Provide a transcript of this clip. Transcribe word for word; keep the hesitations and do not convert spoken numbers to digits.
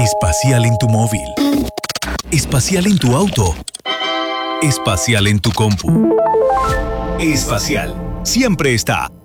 Espacial en tu móvil. Espacial en tu auto. Espacial en tu compu. Espacial siempre está